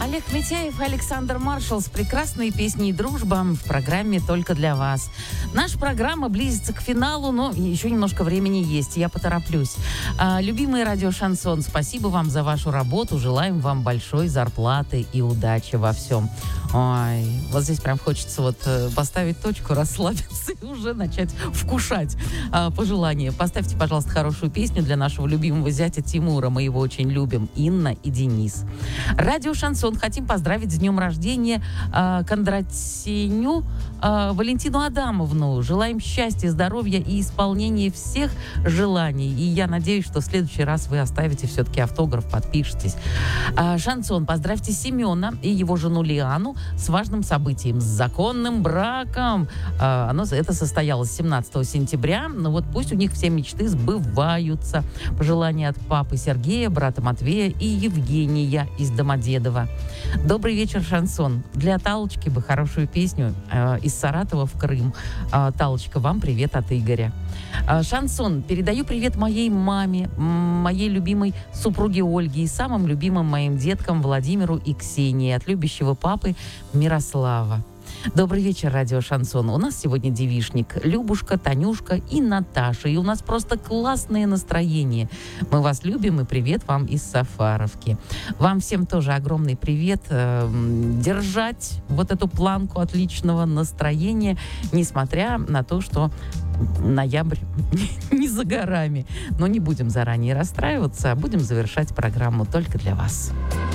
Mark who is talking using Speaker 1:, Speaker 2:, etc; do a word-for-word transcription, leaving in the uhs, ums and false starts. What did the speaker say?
Speaker 1: Олег Митяев и Александр Маршал с прекрасной песней «Дружба» в программе «Только для вас». Наша программа близится к финалу, но еще немножко времени есть, я потороплюсь. А, любимые радио «Шансон», спасибо вам за вашу работу, желаем вам большой зарплаты и удачи во всем. Ой, вот здесь прям хочется вот поставить точку, расслабиться и уже начать вкушать а, пожелания. Поставьте, пожалуйста, хорошую песню для нашего любимого зятя Тимура, мы его очень любим, Инна и Денис. Радио «Шансон» хотим поздравить с днем рождения э, Кондратеню э, Валентину Адамовну. Желаем счастья, здоровья и исполнения всех желаний. И я надеюсь, что в следующий раз вы оставите все-таки автограф, подпишитесь. Э, «Шансон», поздравьте Семена и его жену Лиану с важным событием, с законным браком. Э, оно, это состоялось семнадцатого сентября. Но вот пусть у них все мечты сбываются. Пожелания от папы Сергея, брата Матвея и Евгения из Домодедово. Добрый вечер, «Шансон». Для Талочки бы хорошую песню э, из Саратова в Крым. Э, Талочка, вам привет от Игоря. Э, «Шансон», передаю привет моей маме, моей любимой супруге Ольге и самым любимым моим деткам Владимиру и Ксении от любящего папы Мирослава. Добрый вечер, радио «Шансон». У нас сегодня девичник Любушка, Танюшка и Наташа. И у нас просто классное настроение. Мы вас любим и привет вам из Сафаровки. Вам всем тоже огромный привет. Держать вот эту планку отличного настроения, несмотря на то, что ноябрь не за горами. Но не будем заранее расстраиваться, а будем завершать программу только для вас.